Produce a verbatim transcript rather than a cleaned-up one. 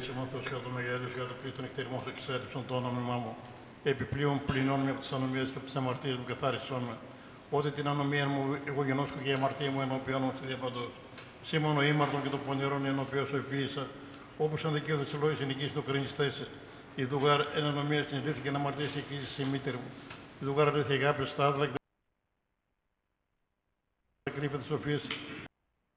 έτσι ο Θεός για το μεγαλείο για το οποίο τον εκτελεμό σου εξέλιψον το όνομά μου. Επιπλέον πληνών με από τις ανομίες και από τις αμαρτίες μου καθάρισόν με. Ότι την ανομία μου εγώ γεννώσκω και η αμαρτία μου ενώπιον μου στη διαπαντός. Σήμωνο ήμαρτον και το πονηρόν ενώπιον σου επίησα. Όπως αν δικαίωθος της λόγης ενοικείς το κρίνεις θέση. Η δουγάρ εν ανομία συνειδήθηκε να αμαρτήσει εκεί η μήτρη μου. Η δουγάρ αλήθεια αγάπη στα άδλα και κρύφεται σοφίες.